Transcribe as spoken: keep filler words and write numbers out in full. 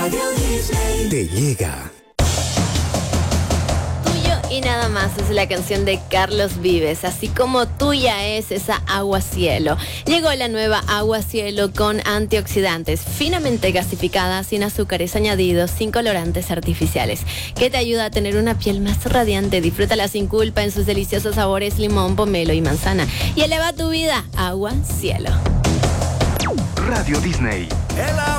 Radio Disney te llega. Y nada más es la canción de Carlos Vives, así como tuya es esa agua cielo. Llegó la nueva agua cielo con antioxidantes, finamente gasificada, sin azúcares añadidos, sin colorantes artificiales, que te ayuda a tener una piel más radiante. Disfrútala sin culpa en sus deliciosos sabores limón, pomelo y manzana. Y eleva tu vida, agua cielo. Radio Disney. El